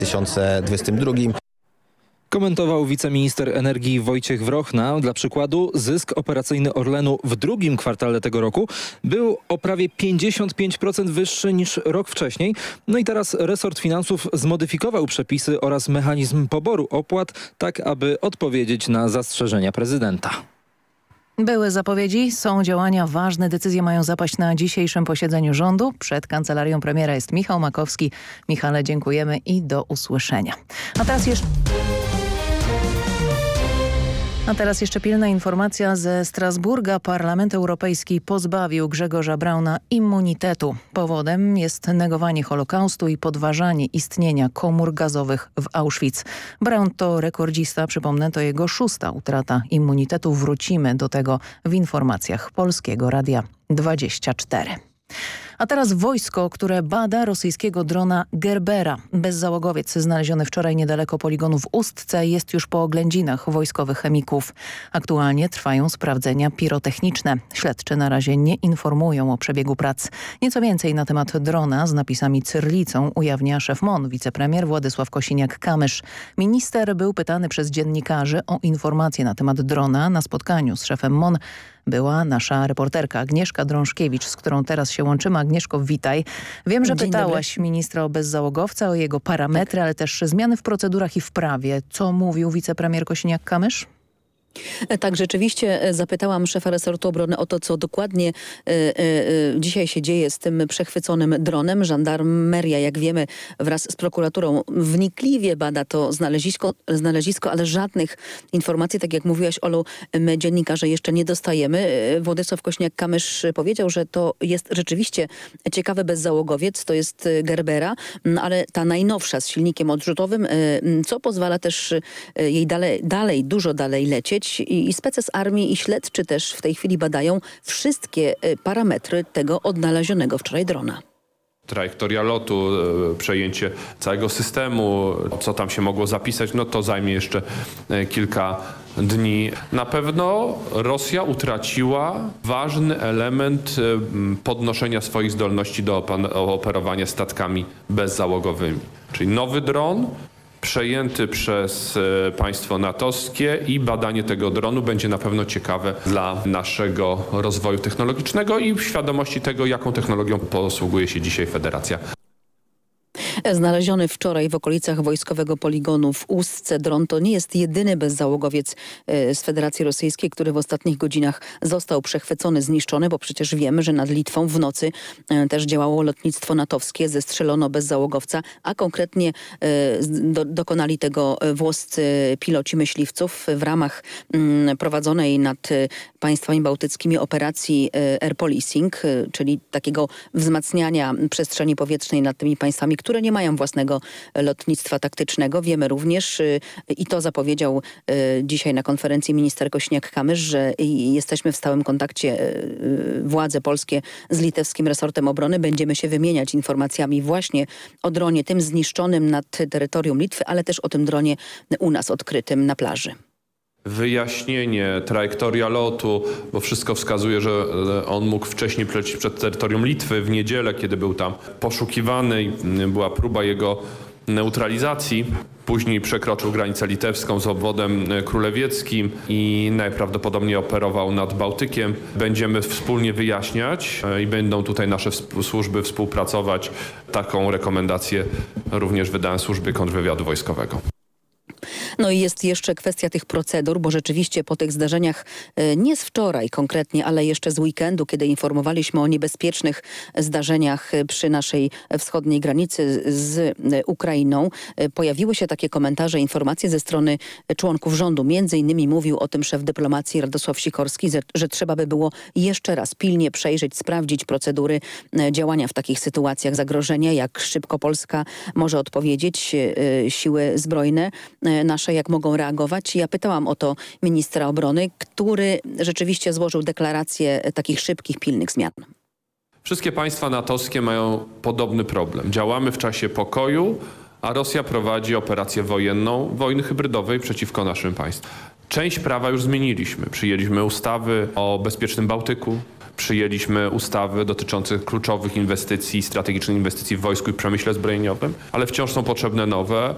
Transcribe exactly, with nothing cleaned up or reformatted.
dwa tysiące dwudziestym drugim. Komentował wiceminister energii Wojciech Wrochna. Dla przykładu zysk operacyjny Orlenu w drugim kwartale tego roku był o prawie pięćdziesiąt pięć procent wyższy niż rok wcześniej. No i teraz resort finansów zmodyfikował przepisy oraz mechanizm poboru opłat, tak aby odpowiedzieć na zastrzeżenia prezydenta. Były zapowiedzi, są działania ważne. Decyzje mają zapaść na dzisiejszym posiedzeniu rządu. Przed kancelarią premiera jest Michał Makowski. Michale, dziękujemy i do usłyszenia. A teraz jeszcze... A teraz jeszcze pilna informacja ze Strasburga. Parlament Europejski pozbawił Grzegorza Brauna immunitetu. Powodem jest negowanie Holokaustu i podważanie istnienia komór gazowych w Auschwitz. Braun to rekordzista, przypomnę, to jego szósta utrata immunitetu. Wrócimy do tego w informacjach Polskiego Radia dwadzieścia cztery. A teraz wojsko, które bada rosyjskiego drona Gerbera. Bezzałogowiec znaleziony wczoraj niedaleko poligonu w Ustce jest już po oględzinach wojskowych chemików. Aktualnie trwają sprawdzenia pirotechniczne. Śledczy na razie nie informują o przebiegu prac. Nieco więcej na temat drona z napisami cyrlicą ujawnia szef M O N, wicepremier Władysław Kosiniak-Kamysz. Minister był pytany przez dziennikarzy o informacje na temat drona. Na spotkaniu z szefem M O N była nasza reporterka Agnieszka Drążkiewicz, z którą teraz się łączymy. Agnieszko, witaj. Wiem, że Dzień pytałaś dobry. ministra o bezzałogowca, o jego parametry, tak, ale też zmiany w procedurach i w prawie. Co mówił wicepremier Kosiniak-Kamysz? Tak, rzeczywiście zapytałam szefa resortu obrony o to, co dokładnie y, y, dzisiaj się dzieje z tym przechwyconym dronem. Żandarmeria, jak wiemy, wraz z prokuraturą wnikliwie bada to znalezisko, znalezisko, ale żadnych informacji, tak jak mówiłaś, Olu, my dziennikarze jeszcze nie dostajemy. Władysław Kosiniak-Kamysz powiedział, że to jest rzeczywiście ciekawy bezzałogowiec, to jest Gerbera, ale ta najnowsza z silnikiem odrzutowym, co pozwala też jej dalej, dalej dużo dalej lecieć. I, i spece z armii i śledczy też w tej chwili badają wszystkie parametry tego odnalezionego wczoraj drona. Trajektoria lotu, przejęcie całego systemu, co tam się mogło zapisać, no to zajmie jeszcze kilka dni. Na pewno Rosja utraciła ważny element podnoszenia swoich zdolności do operowania statkami bezzałogowymi. Czyli nowy dron, przejęty przez państwo natowskie, i badanie tego dronu będzie na pewno ciekawe dla naszego rozwoju technologicznego i świadomości tego, jaką technologią posługuje się dzisiaj Federacja. Znaleziony wczoraj w okolicach wojskowego poligonu w Ustce dron to nie jest jedyny bezzałogowiec z Federacji Rosyjskiej, który w ostatnich godzinach został przechwycony, zniszczony, bo przecież wiemy, że nad Litwą w nocy też działało lotnictwo natowskie, zestrzelono bezzałogowca, a konkretnie do, dokonali tego włoscy piloci myśliwców w ramach prowadzonej nad państwami bałtyckimi operacji Air Policing, czyli takiego wzmacniania przestrzeni powietrznej nad tymi państwami, które nie mają własnego lotnictwa taktycznego. Wiemy również, i to zapowiedział dzisiaj na konferencji minister Kosiniak-Kamysz, że jesteśmy w stałym kontakcie, władze polskie z litewskim resortem obrony. Będziemy się wymieniać informacjami właśnie o dronie tym zniszczonym nad terytorium Litwy, ale też o tym dronie u nas odkrytym na plaży. Wyjaśnienie, trajektoria lotu, bo wszystko wskazuje, że on mógł wcześniej przelecieć przed terytorium Litwy w niedzielę, kiedy był tam poszukiwany i była próba jego neutralizacji. Później przekroczył granicę litewską z obwodem królewieckim i najprawdopodobniej operował nad Bałtykiem. Będziemy wspólnie wyjaśniać i będą tutaj nasze służby współpracować. Taką rekomendację również wydałem służbie kontrwywiadu wojskowego. No i jest jeszcze kwestia tych procedur, bo rzeczywiście po tych zdarzeniach, nie z wczoraj konkretnie, ale jeszcze z weekendu, kiedy informowaliśmy o niebezpiecznych zdarzeniach przy naszej wschodniej granicy z Ukrainą, pojawiły się takie komentarze, informacje ze strony członków rządu. Między innymi mówił o tym szef dyplomacji Radosław Sikorski, że trzeba by było jeszcze raz pilnie przejrzeć, sprawdzić procedury działania w takich sytuacjach zagrożenia, jak szybko Polska może odpowiedzieć, siły zbrojne nasze jak mogą reagować. Ja pytałam o to ministra obrony, który rzeczywiście złożył deklarację takich szybkich, pilnych zmian. Wszystkie państwa natowskie mają podobny problem. Działamy w czasie pokoju, a Rosja prowadzi operację wojenną, wojny hybrydowej przeciwko naszym państwom. Część prawa już zmieniliśmy. Przyjęliśmy ustawy o bezpiecznym Bałtyku, przyjęliśmy ustawy dotyczące kluczowych inwestycji, strategicznych inwestycji w wojsku i przemyśle zbrojeniowym, ale wciąż są potrzebne nowe.